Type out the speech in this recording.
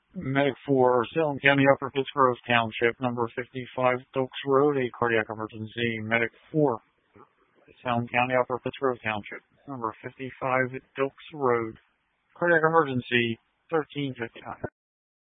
Medic for Salem County, Upper Pittsgrove Township, number 55 Dokes Road, a cardiac emergency. Medic for Salem County, Upper Pittsgrove Township, number 55 Dokes Road, cardiac emergency, 1359.